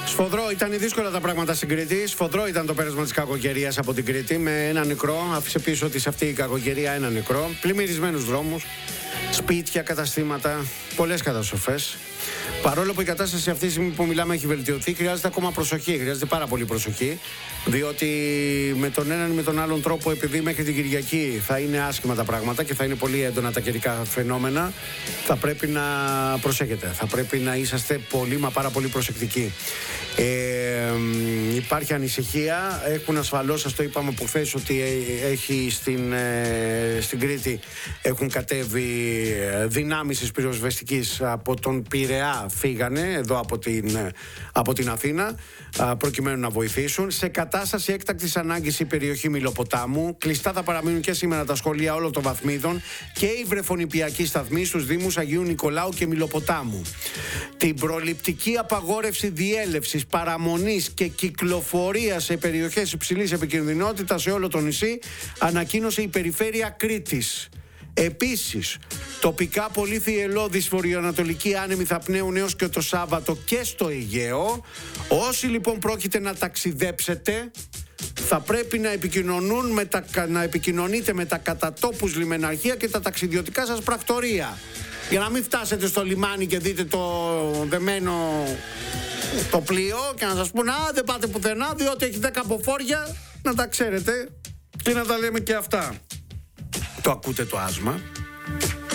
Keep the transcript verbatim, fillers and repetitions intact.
Σφοδρό, ήταν δύσκολα τα πράγματα στην Κρήτη. Σφοδρό ήταν το πέρασμα της κακοκαιρίας από την Κρήτη με ένα νεκρό. Άφησε πίσω της αυτή η κακοκαιρία ένα νεκρό. Πλημμυρισμένους δρόμους, σπίτια, καταστήματα, πολλές καταστροφές. Παρόλο που η κατάσταση αυτή τη στιγμή που μιλάμε έχει βελτιωθεί, χρειάζεται ακόμα προσοχή. Χρειάζεται πάρα πολύ προσοχή. Διότι με τον έναν ή με τον άλλον τρόπο, επειδή μέχρι την Κυριακή θα είναι άσχημα τα πράγματα και θα είναι πολύ έντονα τα καιρικά φαινόμενα, θα πρέπει να προσέχετε. Θα πρέπει να είσαστε πολύ μα πάρα πολύ προσεκτικοί. Ε, υπάρχει ανησυχία. Έχουν ασφαλώς, σας το είπαμε από χθες, ότι έχει στην, ε, στην Κρήτη έχουν κατέβει δυνάμεις της πυροσβεστικής από τον Πειραιά, φύγανε εδώ από την, από την Αθήνα προκειμένου να βοηθήσουν. Σε κατάσταση έκτακτης ανάγκης η περιοχή Μιλοποτάμου. Κλειστά θα παραμείνουν και σήμερα τα σχολεία όλων των βαθμίδων και οι βρεφονιπιακοί σταθμοί στους Δήμους Αγίου Νικολάου και Μιλοποτάμου. Την προληπτική απαγόρευση διέλευσης, παραμονής και κυκλοφορίας σε περιοχές υψηλής επικινδυνότητας σε όλο το νησί ανακοίνωσε η Περιφέρεια Κρήτης. Επίσης, τοπικά πολύ θυελλώδης βορειοανατολική άνεμοι θα πνέουν έως και το Σάββατο και στο Αιγαίο. Όσοι λοιπόν πρόκειται να ταξιδέψετε, θα πρέπει να, επικοινωνούν με τα, να επικοινωνείτε με τα κατατόπους λιμεναρχεία και τα ταξιδιωτικά σας πρακτορεία. Για να μην φτάσετε στο λιμάνι και δείτε το δεμένο το πλοίο και να σας πούνε «Α, δεν πάτε πουθενά διότι έχει δέκα αποφόρια». Να τα ξέρετε και να τα λέμε και αυτά. Το ακούτε το άσμα.